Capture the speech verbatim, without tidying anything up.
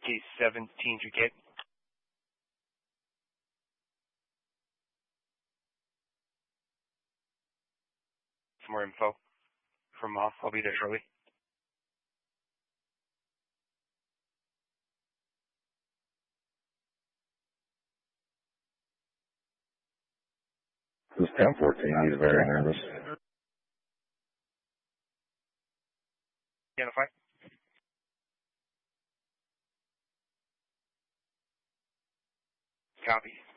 case seventeen to get. Some more info from Moth. I'll be there shortly. This ten fourteen, he's very nervous. Identify. Copy.